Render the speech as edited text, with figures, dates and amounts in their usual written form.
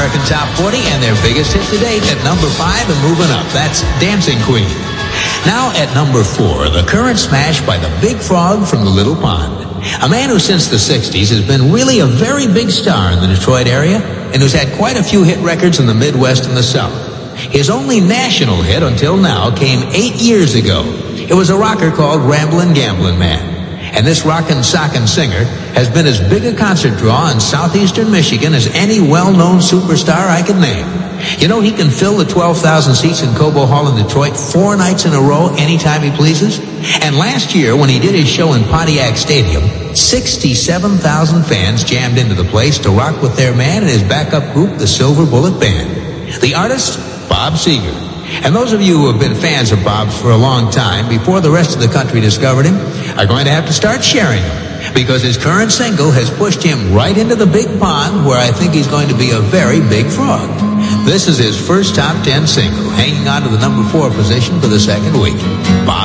American Top 40 and their biggest hit to date at number 5 and moving up. That's Dancing Queen. Now at number 4, the current smash by the Big Frog from the Little Pond. A man who since the 60s has been really a very big star in the Detroit area and who's had quite a few hit records in the Midwest and the South. His only national hit until now came 8 years ago. It was a rocker called Ramblin' Gamblin' Man. And this rockin' sockin' singer has been as big a concert draw in southeastern Michigan as any well-known superstar I could name. You know, he can fill the 12,000 seats in Cobo Hall in Detroit 4 nights in a row anytime he pleases. And last year, when he did his show in Pontiac Stadium, 67,000 fans jammed into the place to rock with their man and his backup group, the Silver Bullet Band. The artist, Bob Seger. And those of you who have been fans of Bob's for a long time, before the rest of the country discovered him, are going to have to start sharing him, because his current single has pushed him right into the big pond where I think he's going to be a very big frog. This is his first top 10 single, hanging on to the number 4 position for the second week. Bob